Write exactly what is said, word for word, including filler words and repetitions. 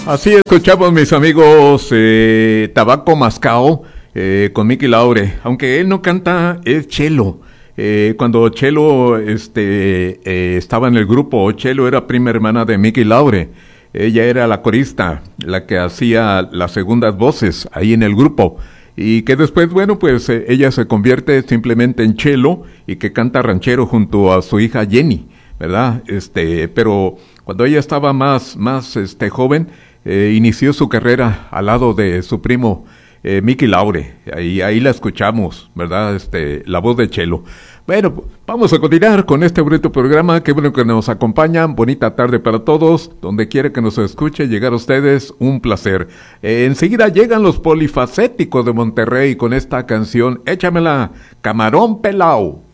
Así escuchamos, mis amigos, eh, Tabaco Mascao eh, con Mickey Laure. Aunque él no canta, es Chelo. Eh, cuando Chelo este, eh, estaba en el grupo, Chelo era prima hermana de Mickey Laure. Ella era la corista, la que hacía las segundas voces ahí en el grupo. Y que después, bueno, pues eh, ella se convierte simplemente en Chelo y que canta ranchero junto a su hija Jenny, ¿verdad? Este, pero cuando ella estaba más, más este, joven, eh, inició su carrera al lado de su primo eh, Mickey Laure. Ahí, ahí la escuchamos, ¿verdad? Este, la voz de Chelo. Bueno, vamos a continuar con este bonito programa. Qué bueno que nos acompañan. Bonita tarde para todos. Donde quiera que nos escuche, llegar a ustedes, un placer. Eh, enseguida llegan los Polifacéticos de Monterrey con esta canción. Échamela, Camarón Pelao.